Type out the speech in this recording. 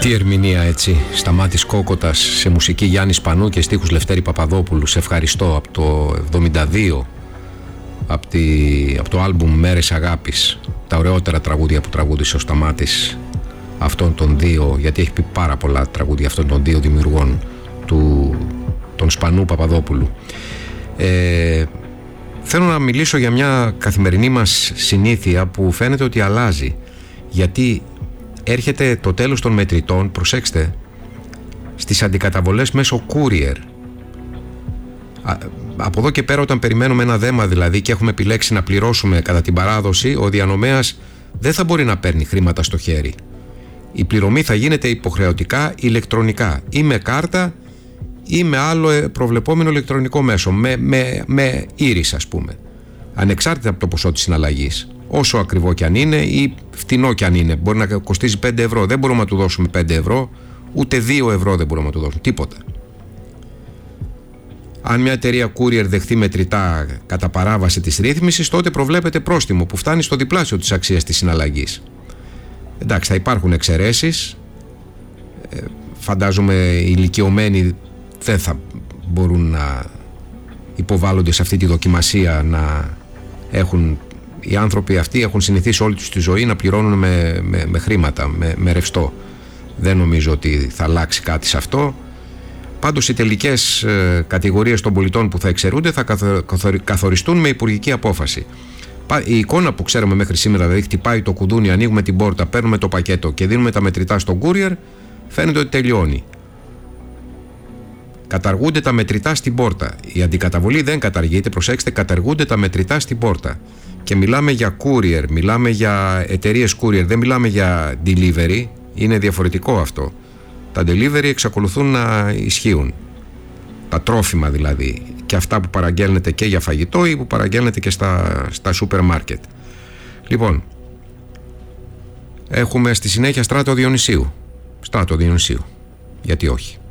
Τι ερμηνεία έτσι, Σταμάτης Κόκοτας σε μουσική Γιάννη Σπανού και στίχους Λευτέρη Παπαδόπουλου. Σε ευχαριστώ, από το 72, από το άλμπουμ Μέρες Αγάπης. Τα ωραιότερα τραγούδια που τραγούδισε ο Σταμάτης αυτών των δύο, γιατί έχει πει πάρα πολλά τραγούδια αυτών των δύο δημιουργών, τον Σπανού Παπαδόπουλου. Θέλω να μιλήσω για μια καθημερινή μας συνήθεια που φαίνεται ότι αλλάζει, γιατί έρχεται το τέλος των μετρητών, προσέξτε, στις αντικαταβολές μέσω courier. Από εδώ και πέρα, όταν περιμένουμε ένα δέμα δηλαδή και έχουμε επιλέξει να πληρώσουμε κατά την παράδοση, ο διανομέας δεν θα μπορεί να παίρνει χρήματα στο χέρι. Η πληρωμή θα γίνεται υποχρεωτικά ηλεκτρονικά, ή με κάρτα ή με άλλο προβλεπόμενο ηλεκτρονικό μέσο, με ήρις ας πούμε, ανεξάρτητα από το ποσό της συναλλαγής. Όσο ακριβό κι αν είναι ή φτηνό κι αν είναι, μπορεί να κοστίζει 5 ευρώ, δεν μπορούμε να του δώσουμε 5 ευρώ, ούτε 2 ευρώ δεν μπορούμε να του δώσουμε, τίποτα. Αν μια εταιρεία courier δεχθεί μετρητά κατά παράβαση της ρύθμισης, τότε προβλέπεται πρόστιμο που φτάνει στο διπλάσιο της αξίας της συναλλαγής. Εντάξει, θα υπάρχουν εξαιρέσεις. Φαντάζομαι οι ηλικιωμένοι δεν θα μπορούν να υποβάλλονται σε αυτή τη δοκιμασία, να έχουν. Οι άνθρωποι αυτοί έχουν συνηθίσει όλη τους τη ζωή να πληρώνουν με χρήματα, με ρευστό. Δεν νομίζω ότι θα αλλάξει κάτι σε αυτό. Πάντως οι τελικές κατηγορίες των πολιτών που θα εξαιρούνται θα καθοριστούν με υπουργική απόφαση. Η εικόνα που ξέρουμε μέχρι σήμερα, δηλαδή χτυπάει το κουδούνι, ανοίγουμε την πόρτα, παίρνουμε το πακέτο και δίνουμε τα μετρητά στον courier, φαίνεται ότι τελειώνει. Καταργούνται τα μετρητά στην πόρτα. Η αντικαταβολή δεν καταργείται, προσέξτε, καταργούνται τα μετρητά στην πόρτα. Και μιλάμε για courier, μιλάμε για εταιρείες courier, δεν μιλάμε για delivery, είναι διαφορετικό αυτό. Τα delivery εξακολουθούν να ισχύουν. Τα τρόφιμα δηλαδή, και αυτά που παραγγέλνετε και για φαγητό ή που παραγγέλνετε και στα σούπερ μάρκετ. Λοιπόν, έχουμε στη συνέχεια Στράτο Διονυσίου. Γιατί όχι.